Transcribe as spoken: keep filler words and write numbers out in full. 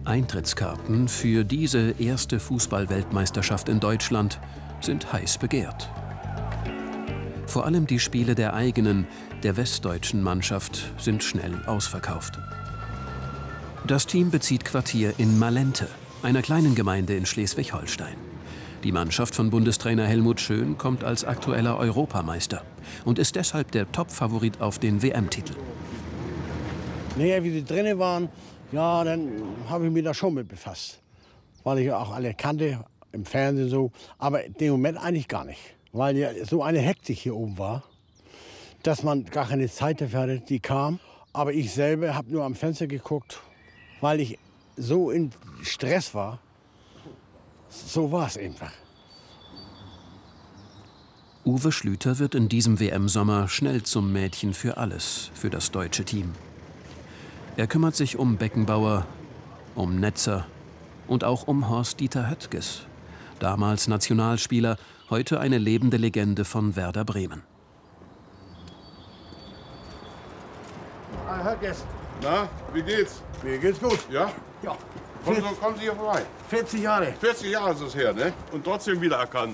Eintrittskarten für diese erste Fußball-Weltmeisterschaft in Deutschland sind heiß begehrt. Vor allem die Spiele der eigenen, der westdeutschen Mannschaft sind schnell ausverkauft. Das Team bezieht Quartier in Malente, einer kleinen Gemeinde in Schleswig-Holstein. Die Mannschaft von Bundestrainer Helmut Schön kommt als aktueller Europameister und ist deshalb der Top-Favorit auf den W M-Titel. Naja, wie sie drinnen waren, ja, dann habe ich mich da schon mit befasst. Weil ich auch alle kannte, im Fernsehen so. Aber in dem Moment eigentlich gar nicht. Weil ja so eine Hektik hier oben war, dass man gar keine Zeit dafür hatte, die kam. Aber ich selber habe nur am Fenster geguckt, weil ich so in Stress war. So war es einfach. Uwe Schlüter wird in diesem W M-Sommer schnell zum Mädchen für alles, für das deutsche Team. Er kümmert sich um Beckenbauer, um Netzer und auch um Horst-Dieter Höttges, damals Nationalspieler, heute eine lebende Legende von Werder Bremen. Herr Höttges. Na, wie geht's? Mir geht's gut. Ja? Ja. Kommen Sie, kommen Sie hier vorbei. vierzig Jahre. vierzig Jahre ist es her, ne? Und trotzdem wiedererkannt.